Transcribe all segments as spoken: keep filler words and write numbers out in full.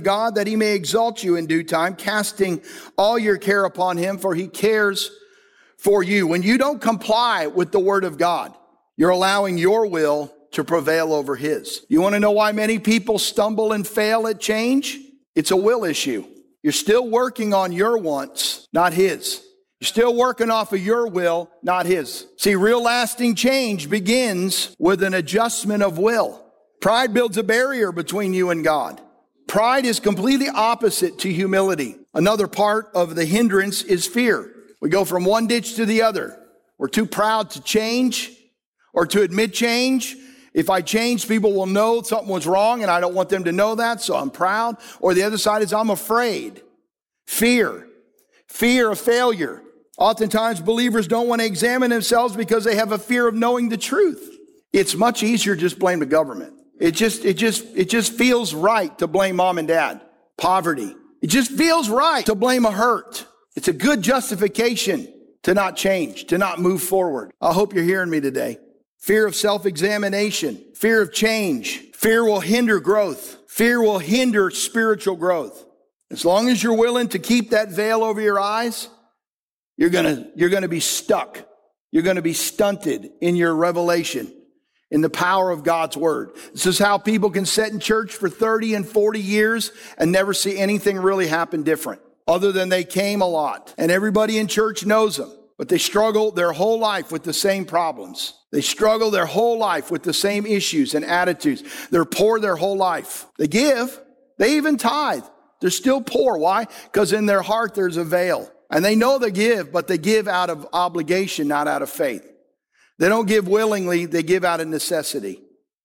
of God, that he may exalt you in due time, casting all your care upon him, for he cares for you. When you don't comply with the word of God, you're allowing your will to prevail over his. You want to know why many people stumble and fail at change? It's a will issue. You're still working on your wants, not his. You're still working off of your will, not his. See, real lasting change begins with an adjustment of will. Pride builds a barrier between you and God. Pride is completely opposite to humility. Another part of the hindrance is fear. We go from one ditch to the other. We're too proud to change or to admit change. If I change, people will know something was wrong, and I don't want them to know that, so I'm proud. Or the other side is I'm afraid. Fear. Fear of failure. Oftentimes, believers don't want to examine themselves because they have a fear of knowing the truth. It's much easier to just blame the government. It just, it just, it just feels right to blame mom and dad. Poverty. It just feels right to blame a hurt. It's a good justification to not change, to not move forward. I hope you're hearing me today. Fear of self-examination, fear of change. Fear will hinder growth. Fear will hinder spiritual growth. As long as you're willing to keep that veil over your eyes, you're gonna, you're gonna be stuck. You're gonna be stunted in your revelation, in the power of God's word. This is how people can sit in church for thirty and forty years and never see anything really happen different, other than they came a lot. And everybody in church knows them, but they struggle their whole life with the same problems. They struggle their whole life with the same issues and attitudes. They're poor their whole life. They give. They even tithe. They're still poor. Why? Because in their heart there's a veil. And they know they give, but they give out of obligation, not out of faith. They don't give willingly. They give out of necessity.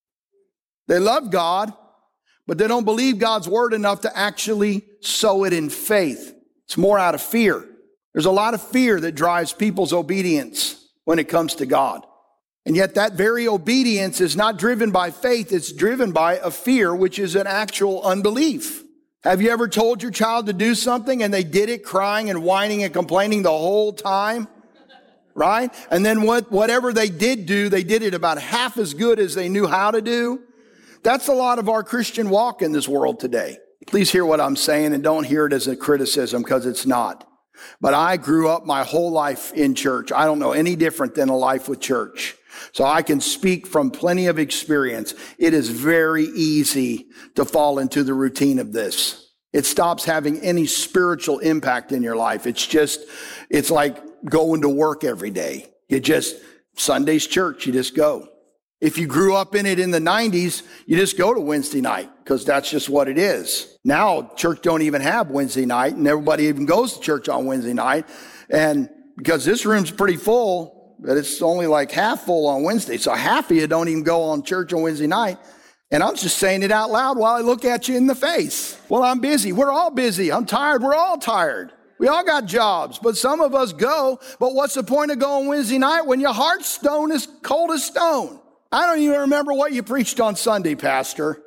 They love God, but they don't believe God's word enough to actually sow it in faith. It's more out of fear. There's a lot of fear that drives people's obedience when it comes to God. And yet that very obedience is not driven by faith. It's driven by a fear, which is an actual unbelief. Have you ever told your child to do something and they did it crying and whining and complaining the whole time? Right? And then what, whatever they did do, they did it about half as good as they knew how to do. That's a lot of our Christian walk in this world today. Please hear what I'm saying and don't hear it as a criticism, because it's not. But I grew up my whole life in church. I don't know any different than a life with church. So I can speak from plenty of experience. It is very easy to fall into the routine of this. It stops having any spiritual impact in your life. It's just, it's like going to work every day. You just, Sunday's church, you just go. If you grew up in it in the nineties, you just go to Wednesday night because that's just what it is. Now, church don't even have Wednesday night, and everybody even goes to church on Wednesday night. And because this room's pretty full, but it's only like half full on Wednesday. So half of you don't even go on church on Wednesday night. And I'm just saying it out loud while I look at you in the face. Well, I'm busy. We're all busy. I'm tired. We're all tired. We all got jobs, but some of us go. But what's the point of going Wednesday night when your heart's stone is cold as stone? I don't even remember what you preached on Sunday, Pastor.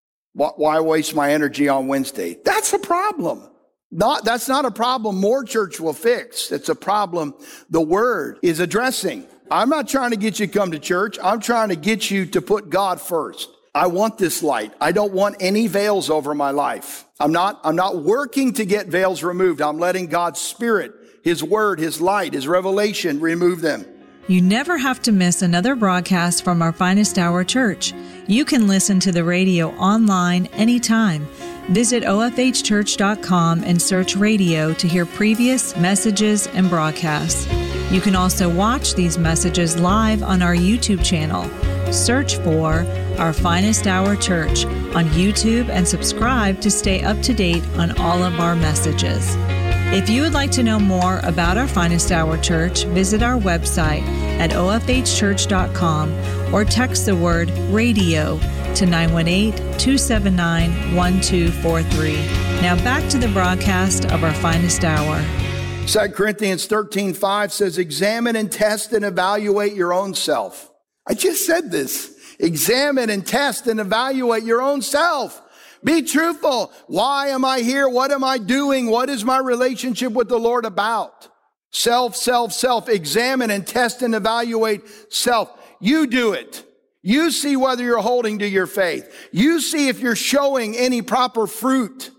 Why waste my energy on Wednesday? That's a problem. Not, that's not a problem more church will fix. It's a problem the word is addressing. I'm not trying to get you to come to church. I'm trying to get you to put God first. I want this light. I don't want any veils over my life. I'm not, I'm not working to get veils removed. I'm letting God's Spirit, His word, His light, His revelation remove them. You never have to miss another broadcast from our Finest Hour Church. You can listen to the radio online anytime. Visit O F H church dot com and search radio to hear previous messages and broadcasts. You can also watch these messages live on our YouTube channel. Search for Our Finest Hour Church on YouTube and subscribe to stay up to date on all of our messages. If you would like to know more about our Finest Hour Church, visit our website at O F H church dot com or text the word radio to nine one eight, two seven nine, one two four three. Now back to the broadcast of our Finest Hour. Second Corinthians thirteen five says, examine and test and evaluate your own self. I just said this. Examine and test and evaluate your own self. Be truthful. Why am I here? What am I doing? What is my relationship with the Lord about? Self, self, self. Examine and test and evaluate self. You do it. You see whether you're holding to your faith. You see if you're showing any proper fruit